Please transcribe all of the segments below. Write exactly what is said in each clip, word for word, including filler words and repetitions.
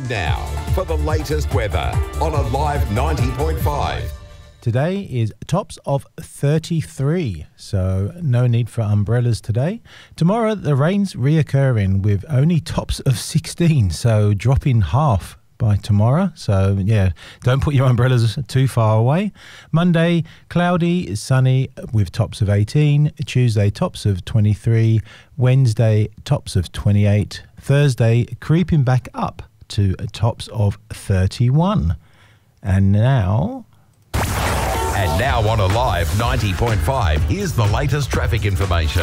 now for the latest weather on Alive ninety point five. Today is tops of thirty-three, so no need for umbrellas today. Tomorrow, the rain's reoccurring with only tops of sixteen, so dropping half by tomorrow. So, yeah, don't put your umbrellas too far away. Monday, cloudy, sunny with tops of eighteen. Tuesday, tops of twenty-three. Wednesday, tops of twenty-eight. Thursday, creeping back up to tops of thirty-one. And now... And now on Alive ninety point five, here's the latest traffic information.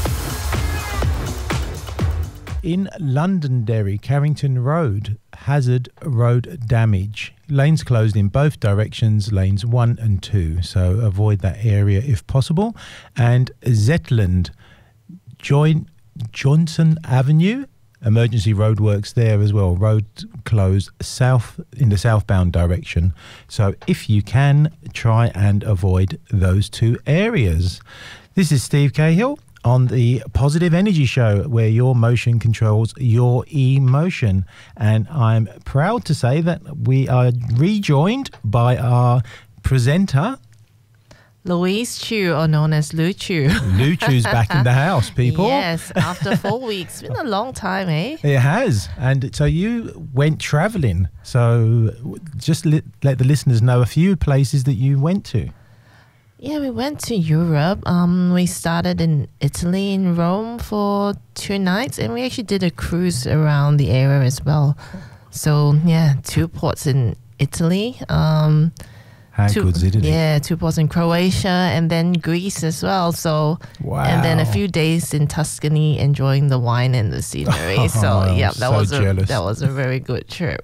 In Londonderry, Carrington Road, hazard road damage. Lanes closed in both directions, lanes one and two, so avoid that area if possible. And Zetland, Join, Johnson Avenue, emergency roadworks there as well. Road closed south in the southbound direction. So if you can, try and avoid those two areas. This is Steve Cahill on the Positive Energy Show, where your motion controls your emotion. And I'm proud to say that we are rejoined by our presenter, Louise Chu, or known as Lu Chu. Lu Chu's back in the house, people. Yes, after four weeks. It's been a long time, eh? It has. And so you went travelling. So just let, let the listeners know a few places that you went to. Yeah, we went to Europe. Um, we started in Italy, in Rome, for two nights. And we actually did a cruise around the area as well. So, yeah, two ports in Italy. Um... How two, good's Italy? Yeah, two ports in Croatia and then Greece as well. So, wow. And then a few days in Tuscany enjoying the wine and the scenery. Oh, so, yeah, that so was a, jealous. that was a very good trip.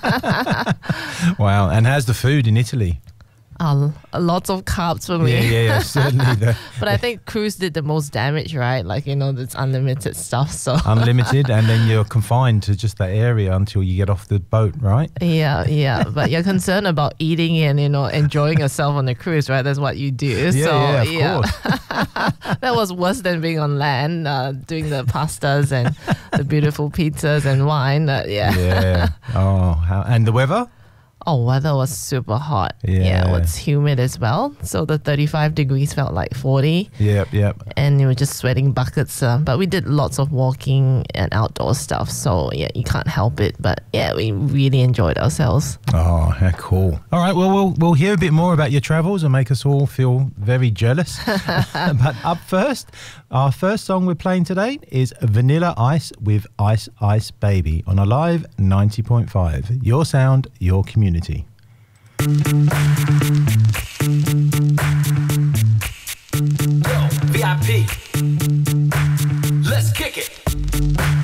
Wow. And how's the food in Italy? Uh, lots of carbs for me. Yeah, yeah, yeah, certainly. The, but I think cruise did the most damage, right? Like, you know, it's unlimited stuff. So unlimited, and then you're confined to just that area until you get off the boat, right? Yeah, yeah. But you're concerned about eating and, you know, enjoying yourself on the cruise, right? That's what you do. Yeah, so, yeah, of yeah. course. That was worse than being on land, uh, doing the pastas and the beautiful pizzas and wine. Uh, yeah. Yeah. Oh, how, and the weather? Oh, weather was super hot. Yeah. Yeah, it was humid as well. So the thirty-five degrees felt like forty. Yep, yep. And you were just sweating buckets. Uh, but we did lots of walking and outdoor stuff. So, yeah, you can't help it. But, yeah, we really enjoyed ourselves. Oh, how cool. All right, well, we'll we'll hear a bit more about your travels and make us all feel very jealous. But up first, our first song we're playing today is Vanilla Ice with Ice Ice Baby on Alive ninety point five. Your sound, your community. Yo, V I P